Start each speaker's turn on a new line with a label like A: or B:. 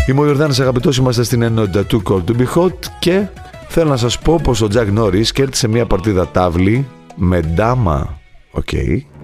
A: Είμαι ο Ιορδάνης αγαπητός, είμαστε στην ενότητα του Call to Be Hot και θέλω να σας πω πως ο Τζακ Νόρις κέρδισε μια παρτίδα τάβλη με ντάμα. Οκ.